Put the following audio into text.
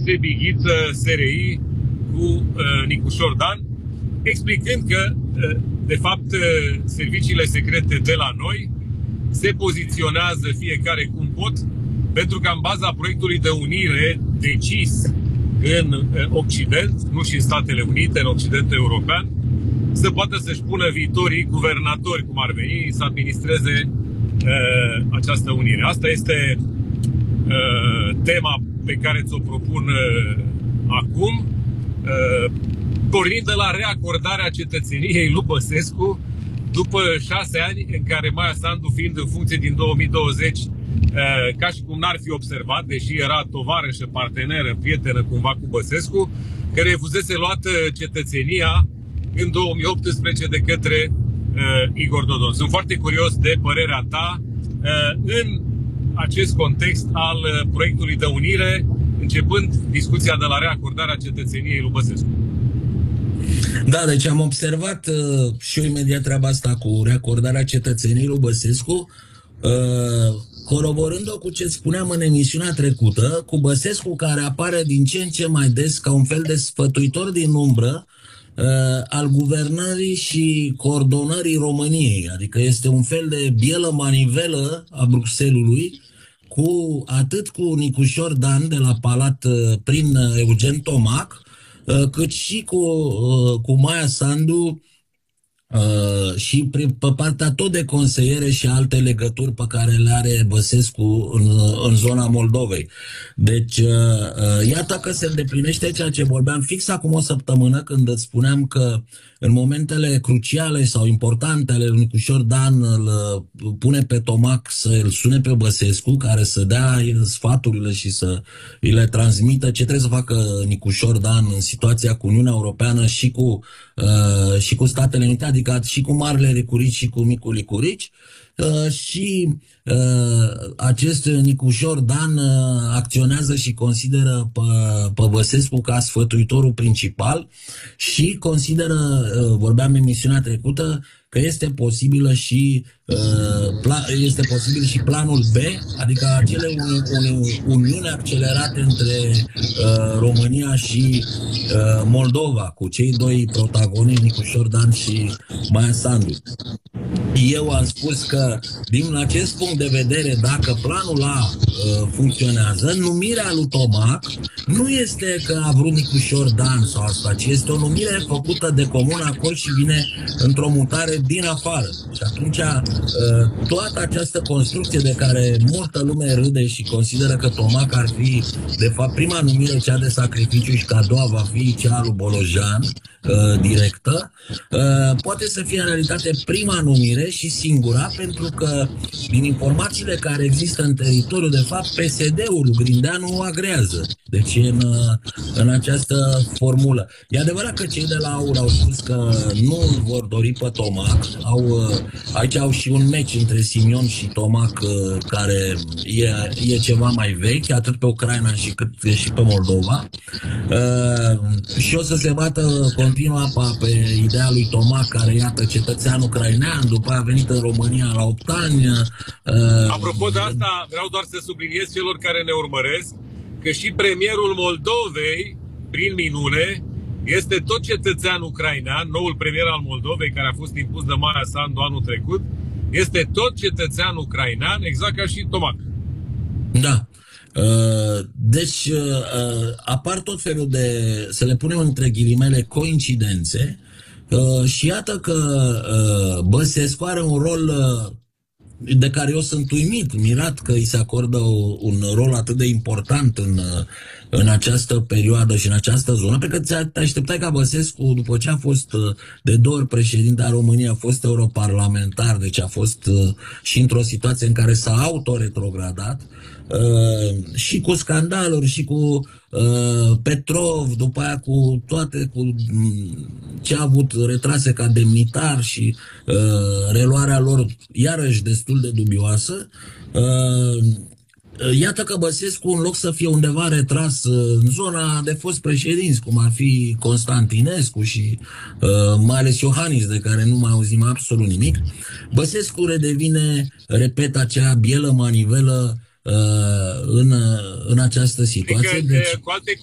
Sebi Ghiță, SRI, cu Nicușor Dan, explicând că, de fapt, serviciile secrete de la noi se poziționează fiecare cum pot, pentru că în baza proiectului de unire decis în Occident, nu și în Statele Unite, în Occidentul European, să poată să-și pună viitorii guvernatori, cum ar veni, să administreze această unire. Asta este tema pe care ți-o propun acum, pornind de la reacordarea cetățeniei lui Băsescu după 6 ani în care Maia Sandu, fiind în funcție din 2020, ca și cum n-ar fi observat, deși era tovarășă, parteneră, prietenă cumva cu Băsescu, că refuzese luată cetățenia în 2018 de către Igor Dodon. Sunt foarte curios de părerea ta în acest context al proiectului de unire, începând discuția de la reacordarea cetățeniei lui Băsescu. Da, deci am observat și eu imediat treaba asta cu reacordarea cetățeniei lui Băsescu, coroborând-o cu ce spuneam în emisiunea trecută, cu Băsescu care apare din ce în ce mai des ca un fel de sfătuitor din umbră al guvernării și coordonării României. Adică este un fel de bielă manivelă a Bruxellesului, atât cu Nicușor Dan de la Palat prin Eugen Tomac, cât și cu Maia Sandu și pe partea tot de consiliere și alte legături pe care le are Băsescu în zona Moldovei. Deci, iată că se îndeplinește ceea ce vorbeam fix acum o săptămână, când îți spuneam că în momentele cruciale sau importante ale lui Nicușor Dan îl pune pe Tomac să îl sune pe Băsescu, care să dea sfaturile și să îi le transmită ce trebuie să facă Nicușor Dan în situația cu Uniunea Europeană și cu Statele Unite, adică și cu Marele Licurici și cu Micul Licurici. Și acest Nicușor Dan acționează și consideră pe Băsescu ca sfătuitorul principal și consideră, vorbeam în emisiunea trecută, că este posibil și planul B, adică acele uniuni accelerate între România și Moldova, cu cei doi protagoniști, Nicușor Dan și Maia Sandu. Eu am spus că, din acest punct de vedere, dacă planul A funcționează, numirea lui Tomac nu este că a vrut Nicușor Dan sau asta, ci este o numire făcută de comun acord și vine într-o mutare din afară. Și atunci toată această construcție de care multă lume râde și consideră că Tomac ar fi, de fapt, prima numire, cea de sacrificiu, și că a doua va fi cea lui Bolojan, directă, poate să fie în realitate prima numire și singura, pentru că din informațiile care există în teritoriu, de fapt, PSD-ul lui Grindeanu agrează. Deci în această formulă. E adevărat că cei de la AUR au spus că nu îl vor dori pe Tomac. Aici au și un meci între Simion și Tomac care e ceva mai vechi, atât pe Ucraina cât și pe Moldova. Și o să se bată continuu apa pe ideea lui Tomac, care, iată, cetățean ucrainean, după aia a venit în România la 8 ani. Apropo de asta, vreau doar să subliniez celor care ne urmăresc că și premierul Moldovei, prin minune, este tot cetățean ucrainean. Noul premier al Moldovei, care a fost impus de Maia Sandu anul trecut, este tot cetățean ucrainean, exact ca și Tomac. Da. Deci apar tot felul de, să le punem între ghilimele, coincidențe, și iată că Băsescu are un rol de care eu sunt uimit, mirat că îi se acordă un rol atât de important în această perioadă și în această zonă, pentru că te așteptai ca Băsescu, după ce a fost de 2 ori președinte a României, a fost europarlamentar, deci a fost și într-o situație în care s-a autoretrogradat, și cu scandaluri, și cu Petrov, după aia cu toate, cu ce a avut retrase ca demnitar și reluarea lor iarăși destul de dubioasă. Iată că Băsescu, în loc să fie undeva retras în zona de fost președinți, cum ar fi Constantinescu și mai ales Iohannis, de care nu mai auzim absolut nimic, Băsescu redevine, repet, acea bielă manivelă în această situație. Adică, deci, cu alte